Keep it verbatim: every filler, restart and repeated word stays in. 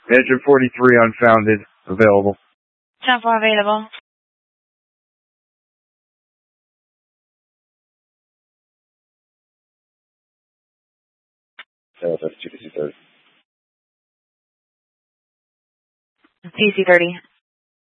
Engine forty-three unfounded, available. ten four available. Uh, that's T C thirty. T C thirty.